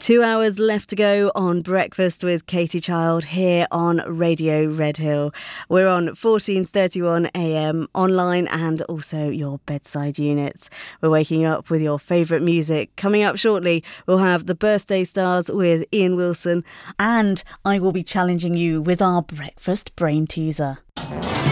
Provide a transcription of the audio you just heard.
2 hours left to go on Breakfast with Katie Child here on Radio Redhill. We're on 1431 AM online and also your bedside units. We're waking you up with your favourite music. Coming up shortly, we'll have the Birthday Stars with Ian Wilson. And I will be challenging you with our breakfast brain teaser.